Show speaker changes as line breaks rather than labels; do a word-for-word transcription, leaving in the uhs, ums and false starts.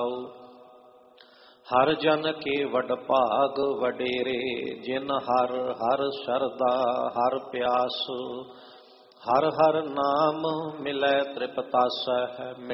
ਹਰ ਜਨ ਕੇ ਵਡ ਭਾਗ ਵਡੇਰੇ, ਜਿਨ ਹਰ ਹਰ ਸ਼ਰਧਾ ਹਰ ਪਿਆਸ। ਹਰ ਹਰ ਨਾਮ ਮਿਲੈ ਤ੍ਰਿਪਤਾਸੈ,